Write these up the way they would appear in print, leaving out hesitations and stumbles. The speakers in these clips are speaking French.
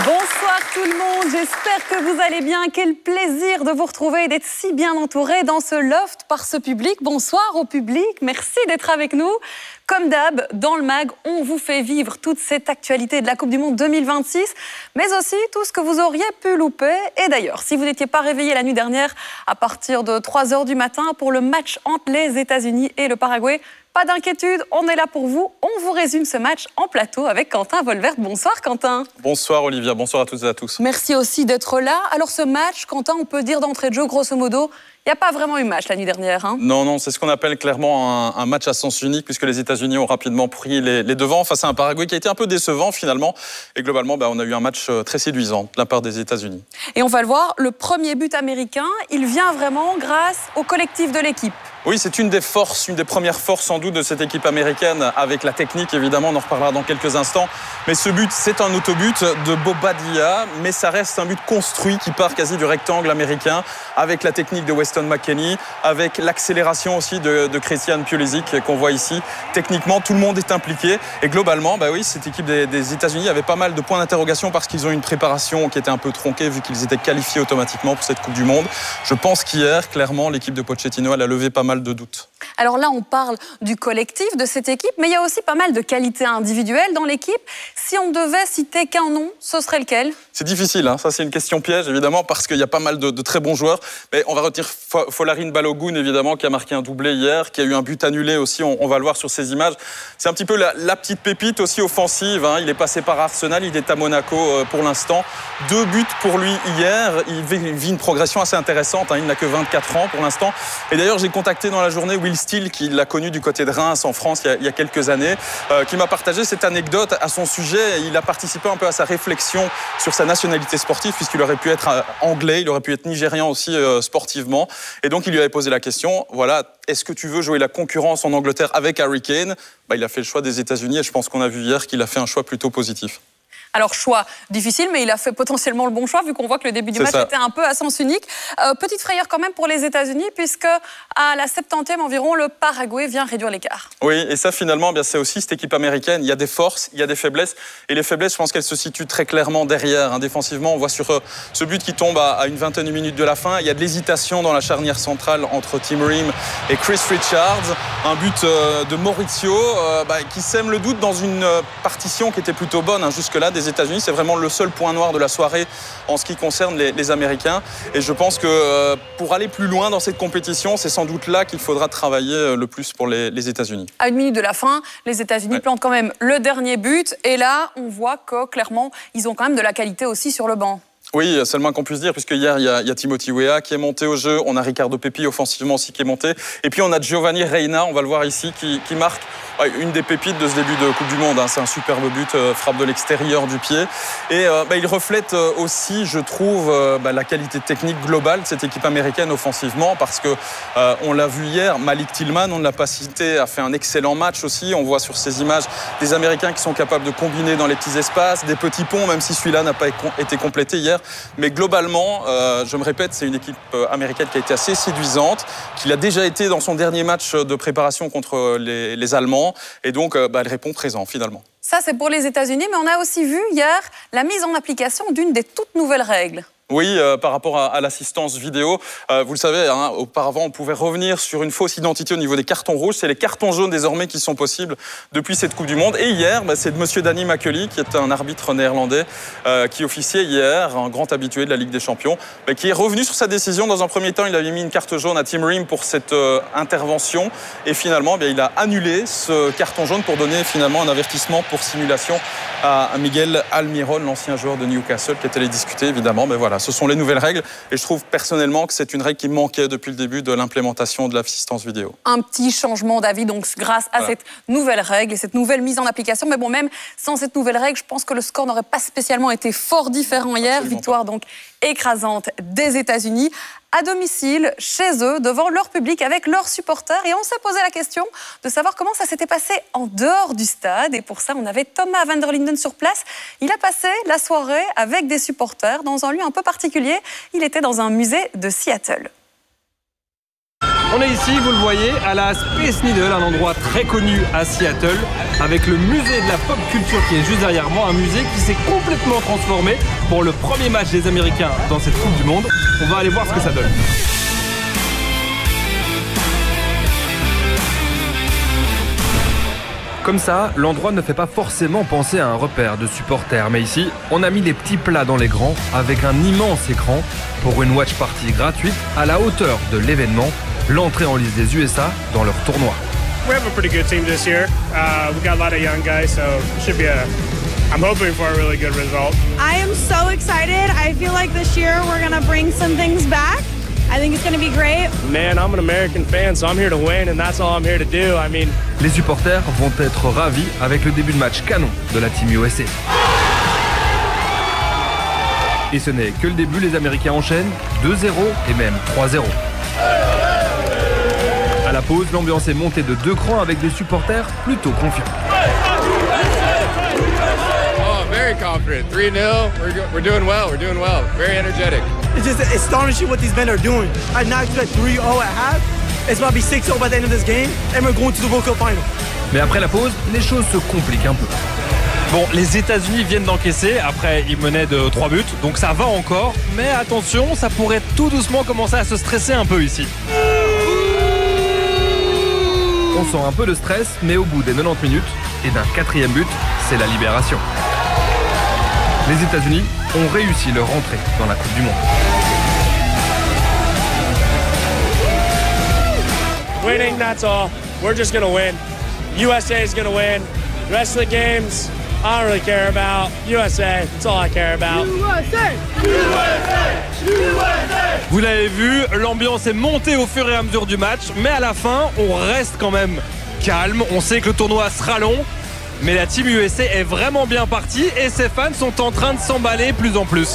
Bonsoir tout le monde, j'espère que vous allez bien. Quel plaisir de vous retrouver et d'être si bien entouré dans ce loft par ce public. Bonsoir au public, merci d'être avec nous. Comme d'hab, dans le MAG, on vous fait vivre toute cette actualité de la Coupe du Monde 2026, mais aussi tout ce que vous auriez pu louper. Et d'ailleurs, si vous n'étiez pas réveillé la nuit dernière à partir de 3 h du matin pour le match entre les États-Unis et le Paraguay, pas d'inquiétude, on est là pour vous. On vous résume ce match en plateau avec Quentin Volvert. Bonsoir Quentin. Bonsoir Olivia, bonsoir à toutes et à tous. Merci aussi d'être là. Alors ce match, Quentin, on peut dire d'entrée de jeu, grosso modo, il n'y a pas vraiment eu match la nuit dernière. Hein. Non, c'est ce qu'on appelle clairement un match à sens unique, puisque les États-Unis ont rapidement pris les devants face à un Paraguay qui a été un peu décevant finalement. Et globalement, on a eu un match très séduisant de la part des États-Unis. Et on va le voir, le premier but américain, il vient vraiment grâce au collectif de l'équipe. Oui, c'est une des premières forces sans doute de cette équipe américaine, avec la technique évidemment, on en reparlera dans quelques instants. Mais ce but, c'est un autobut de Bobadilla, mais ça reste un but construit qui part quasi du rectangle américain, avec la technique de Weston McKennie, avec l'accélération aussi de Christian Pulisic qu'on voit ici. Techniquement, tout le monde est impliqué. Et globalement, oui, cette équipe des États-Unis avait pas mal de points d'interrogation parce qu'ils ont une préparation qui était un peu tronquée vu qu'ils étaient qualifiés automatiquement pour cette Coupe du Monde. Je pense qu'hier, clairement, l'équipe de Pochettino, elle a levé pas mal de doutes. Alors là, on parle du collectif de cette équipe, mais il y a aussi pas mal de qualités individuelles dans l'équipe. Si on devait citer qu'un nom, ce serait lequel? C'est difficile, ça c'est une question piège évidemment, parce qu'il y a pas mal de très bons joueurs. Mais on va retenir Folarin Balogun évidemment, qui a marqué un doublé hier, qui a eu un but annulé aussi, on va le voir sur ces images. C'est un petit peu la petite pépite aussi offensive, hein. Il est passé par Arsenal, il est à Monaco pour l'instant. 2 buts pour lui hier, il vit une progression assez intéressante, hein. Il n'a que 24 ans pour l'instant. Et d'ailleurs j'ai contacté dans la journée Will Steele, qui l'a connu du côté de Reims en France il y a quelques années, qui m'a partagé cette anecdote à son sujet. Il a participé un peu à sa réflexion sur sa nationalité sportive, puisqu'il aurait pu être anglais, il aurait pu être nigérian aussi sportivement. Et donc il lui avait posé la question, voilà, est-ce que tu veux jouer la concurrence en Angleterre avec Harry Kane? Il a fait le choix des États-Unis et je pense qu'on a vu hier qu'il a fait un choix plutôt positif. Alors, choix difficile, mais il a fait potentiellement le bon choix, vu qu'on voit que le début du match était un peu à sens unique. Petite frayeur quand même pour les États-Unis, puisque à la 70e environ, le Paraguay vient réduire l'écart. Oui, et ça finalement, c'est aussi cette équipe américaine. Il y a des forces, il y a des faiblesses. Et les faiblesses, je pense qu'elles se situent très clairement derrière. Hein. Défensivement, on voit sur ce but qui tombe à une vingtaine de minutes de la fin, il y a de l'hésitation dans la charnière centrale entre Tim Ream et Chris Richards. Un but de Mauricio qui sème le doute dans une partition qui était plutôt bonne, hein, jusque-là, des États-Unis. C'est vraiment le seul point noir de la soirée en ce qui concerne les Américains. Et je pense que pour aller plus loin dans cette compétition, c'est sans doute là qu'il faudra travailler le plus pour les États-Unis. À 1 minute de la fin, les États-Unis plantent quand même le dernier but. Et là, on voit que clairement, ils ont quand même de la qualité aussi sur le banc. Oui, c'est le moins qu'on puisse dire, puisque hier, il y a Timothy Weah qui est monté au jeu, on a Ricardo Pepi offensivement aussi qui est monté, et puis on a Giovanni Reina, on va le voir ici, qui marque une des pépites de ce début de Coupe du Monde. Hein. C'est un superbe but, frappe de l'extérieur du pied. Et il reflète aussi, je trouve, la qualité technique globale de cette équipe américaine offensivement, parce que on l'a vu hier, Malik Tillman, on ne l'a pas cité, a fait un excellent match aussi. On voit sur ces images des Américains qui sont capables de combiner dans les petits espaces, des petits ponts, même si celui-là n'a pas été complété hier. Mais globalement, je me répète, c'est une équipe américaine qui a été assez séduisante, qui l'a déjà été dans son dernier match de préparation contre les Allemands. Et donc, elle répond présent, finalement. Ça, c'est pour les États-Unis, mais on a aussi vu hier la mise en application d'une des toutes nouvelles règles. Oui, par rapport à l'assistance vidéo, vous le savez, hein, auparavant on pouvait revenir sur une fausse identité au niveau des cartons rouges. C'est les cartons jaunes désormais qui sont possibles depuis cette Coupe du Monde. Et hier, c'est monsieur Danny McCulley, qui est un arbitre néerlandais, qui officiait hier, un grand habitué de la Ligue des Champions, qui est revenu sur sa décision. Dans un premier temps, il avait mis une carte jaune à Tim Ream pour cette intervention. Et finalement, il a annulé ce carton jaune pour donner finalement un avertissement pour simulation à Miguel Almiron, l'ancien joueur de Newcastle, qui est allé discuter évidemment. Mais voilà. Ce sont les nouvelles règles et je trouve personnellement que c'est une règle qui manquait depuis le début de l'implémentation de l'assistance vidéo. Un petit changement d'avis donc grâce à cette nouvelle règle et cette nouvelle mise en application. Mais bon, même sans cette nouvelle règle, je pense que le score n'aurait pas spécialement été fort différent hier. Absolument Victoire donc écrasante des États-Unis à domicile, chez eux, devant leur public, avec leurs supporters. Et on s'est posé la question de savoir comment ça s'était passé en dehors du stade. Et pour ça, on avait Thomas van der Linden sur place. Il a passé la soirée avec des supporters dans un lieu un peu particulier. Il était dans un musée de Seattle. On est ici, vous le voyez, à la Space Needle, un endroit très connu à Seattle, avec le musée de la pop culture qui est juste derrière moi, un musée qui s'est complètement transformé pour le premier match des Américains dans cette Coupe du Monde. On va aller voir ce que ça donne. Comme ça, l'endroit ne fait pas forcément penser à un repère de supporters. Mais ici, on a mis les petits plats dans les grands avec un immense écran pour une watch party gratuite à la hauteur de l'événement, l'entrée en liste des USA dans leur tournoi. We have a pretty good team this year. We've got a lot of young guys, so it should be I'm hoping for a really good result. I am so excited. I feel like this year we're going to bring some things back. I think it's going to be great. Man, I'm an American fan, so I'm here to win, and that's all I'm here to do. I mean... Les supporters vont être ravis avec le début de match canon de la Team USA. Et ce n'est que le début, les Américains enchaînent 2-0 et même 3-0. À la pause, l'ambiance est montée de 2 crans avec des supporters plutôt confiants. Very confident. 3-0. We're doing well. We're doing well. Very energetic. It's just astonishing what these men are doing. I now expect 3-0 at half. It's about to be 6-0 by the end of this game, and we're going to the World Cup final. Mais après la pause, les choses se compliquent un peu. Bon, les États-Unis viennent d'encaisser. Après, ils menaient de 3 buts, donc ça va encore. Mais attention, ça pourrait tout doucement commencer à se stresser un peu ici. On sent un peu de stress, mais au bout des 90 minutes et d'un 4e but, c'est la libération. Les États-Unis ont réussi leur entrée dans la Coupe du Monde. Winning, that's all. We're just going to win. USA is going to win. The rest of the games, I don't really care about. USA, that's all I care about. USA! USA! USA! Vous l'avez vu, l'ambiance est montée au fur et à mesure du match, mais à la fin, on reste quand même calme. On sait que le tournoi sera long, mais la Team USA est vraiment bien partie et ses fans sont en train de s'emballer plus en plus.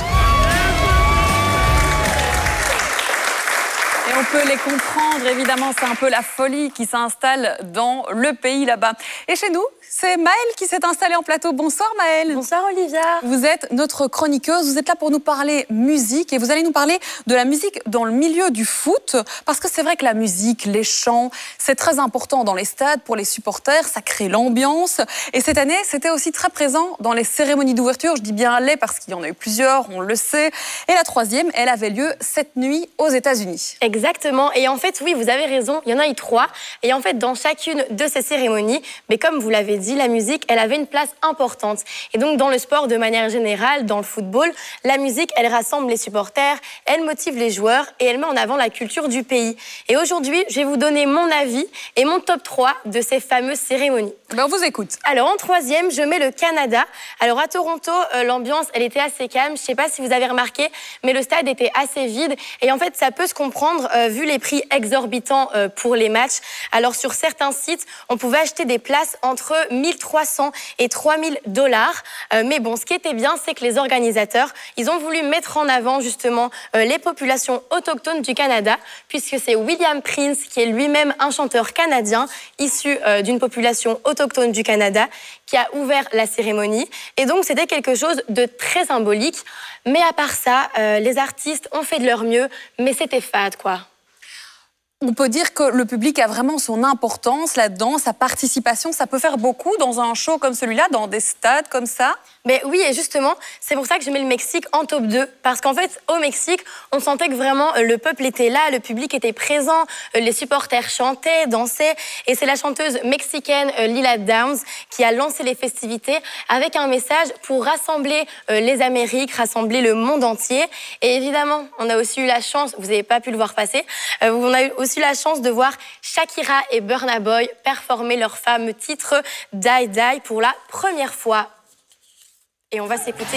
Et on peut les comprendre, évidemment, c'est un peu la folie qui s'installe dans le pays là-bas. Et chez nous, c'est Maëlle qui s'est installée en plateau. Bonsoir Maëlle. Bonsoir Olivia. Vous êtes notre chroniqueuse, vous êtes là pour nous parler musique et vous allez nous parler de la musique dans le milieu du foot parce que c'est vrai que la musique, les chants, c'est très important dans les stades pour les supporters, ça crée l'ambiance et cette année, c'était aussi très présent dans les cérémonies d'ouverture. Je dis bien les parce qu'il y en a eu plusieurs, on le sait. Et la 3e, elle avait lieu cette nuit aux États-Unis. Exactement. Et en fait, oui, vous avez raison, il y en a eu 3. Et en fait, dans chacune de ces cérémonies, mais comme vous l'avez dit, la musique, elle avait une place importante. Et donc, dans le sport de manière générale, dans le football, la musique, elle rassemble les supporters, elle motive les joueurs et elle met en avant la culture du pays. Et aujourd'hui, je vais vous donner mon avis et mon top 3 de ces fameuses cérémonies. Ben, on vous écoute. Alors, en 3e, je mets le Canada. Alors, à Toronto, l'ambiance, elle était assez calme. Je ne sais pas si vous avez remarqué, mais le stade était assez vide. Et en fait, ça peut se comprendre vu les prix exorbitants pour les matchs. Alors, sur certains sites, on pouvait acheter des places entre 1300 et 3000 $. Mais bon, ce qui était bien, c'est que les organisateurs, ils ont voulu mettre en avant justement les populations autochtones du Canada, puisque c'est William Prince, qui est lui-même un chanteur canadien, issu d'une population autochtone du Canada, qui a ouvert la cérémonie. Et donc, c'était quelque chose de très symbolique. Mais à part ça, les artistes ont fait de leur mieux, mais c'était fade, quoi. On peut dire que le public a vraiment son importance là-dedans, sa participation. Ça peut faire beaucoup dans un show comme celui-là, dans des stades comme ça. Mais oui, et justement, c'est pour ça que je mets le Mexique en top 2. Parce qu'en fait, au Mexique, on sentait que vraiment le peuple était là, le public était présent, les supporters chantaient, dansaient. Et c'est la chanteuse mexicaine Lila Downs qui a lancé les festivités avec un message pour rassembler les Amériques, rassembler le monde entier. Et évidemment, on a aussi eu la chance, vous n'avez pas pu le voir passer, on a eu aussi la chance de voir Shakira et Burna Boy performer leur fameux titre Die Die pour la première fois. Et on va s'écouter